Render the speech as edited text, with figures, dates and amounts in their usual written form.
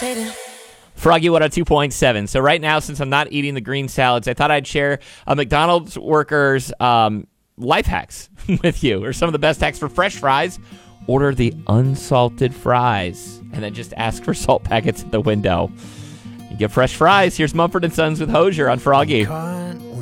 Froggy 102.7. So right now, since I'm not eating the green salads, I thought I'd share a McDonald's worker's life hacks with you, or some of the best hacks for fresh fries. Order the unsalted fries, and then just ask for salt packets at the window. You get fresh fries. Here's Mumford & Sons with Hosier on Froggy.